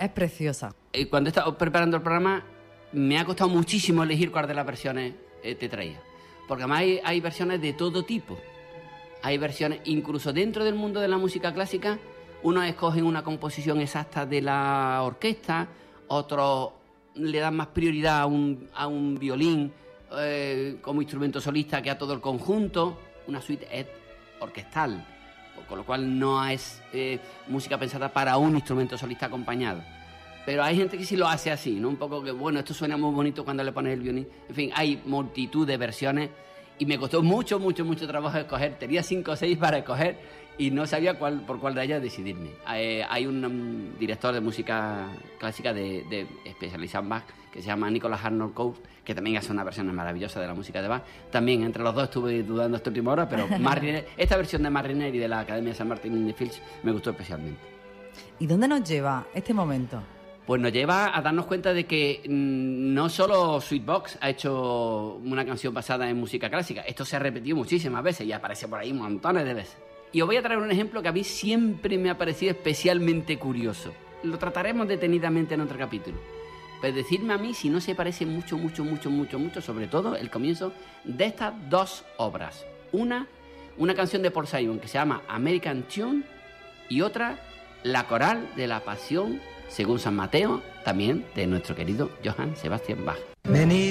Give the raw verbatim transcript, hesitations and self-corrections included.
Es preciosa. Eh, cuando he estado preparando el programa, me ha costado muchísimo elegir cuál de las versiones eh, te traía. Porque además hay, hay versiones de todo tipo. Hay versiones, incluso dentro del mundo de la música clásica, unos escogen una composición exacta de la orquesta, otros le dan más prioridad a un, a un violín eh, como instrumento solista que a todo el conjunto. Una suite es orquestal, con lo cual no es eh, música pensada para un instrumento solista acompañado. Pero hay gente que sí lo hace así, ¿no? Un poco que, bueno, esto suena muy bonito cuando le pones el violín. En fin, hay multitud de versiones y me costó mucho, mucho, mucho trabajo escoger. Tenía cinco o seis para escoger y no sabía cuál, por cuál de ellas decidirme. Eh, hay un, un director de música clásica de, de especializado en Bach que se llama Nicholas Arnold Coates, que también hace una versión maravillosa de la música de Bach. También entre los dos estuve dudando esta última hora, pero Mariner, esta versión de Mariner y de la Academia de San Martín de Fields me gustó especialmente. ¿Y dónde nos lleva este momento? Pues nos lleva a darnos cuenta de que mmm, no solo Sweetbox ha hecho una canción basada en música clásica, esto se ha repetido muchísimas veces y aparece por ahí montones de veces. Y os voy a traer un ejemplo que a mí siempre me ha parecido especialmente curioso. Lo trataremos detenidamente en otro capítulo. Pero decidme a mí si no se parece mucho, mucho, mucho, mucho, mucho, sobre todo el comienzo de estas dos obras. Una, una canción de Paul Simon que se llama American Tune y otra, la coral de la Pasión según San Mateo, también de nuestro querido Johann Sebastian Bach.